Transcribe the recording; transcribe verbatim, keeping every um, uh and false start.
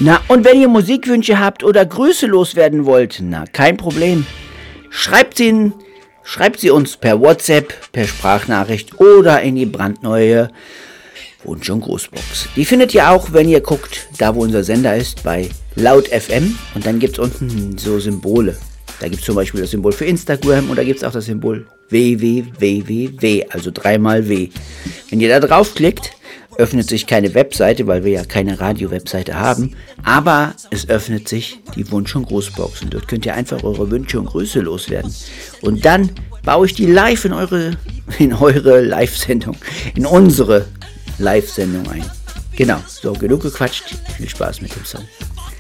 Na, und wenn ihr Musikwünsche habt oder Grüße loswerden wollt, na, kein Problem. Schreibt sie, in, schreibt sie uns per WhatsApp, per Sprachnachricht oder in die brandneue Wunsch- und Grußbox. Die findet ihr auch, wenn ihr guckt, da wo unser Sender ist, bei Laut F M. Und dann gibt es unten so Symbole. Da gibt es zum Beispiel das Symbol für Instagram und da gibt es auch das Symbol W W W W, also dreimal W. Wenn ihr da draufklickt, öffnet sich keine Webseite, weil wir ja keine Radio-Webseite haben, aber es öffnet sich die Wunsch- und Grußbox und dort könnt ihr einfach eure Wünsche und Grüße loswerden. Und dann baue ich die live in eure, in eure Live-Sendung, in unsere Live-Sendung ein. Genau, so, genug gequatscht, viel Spaß mit dem Song.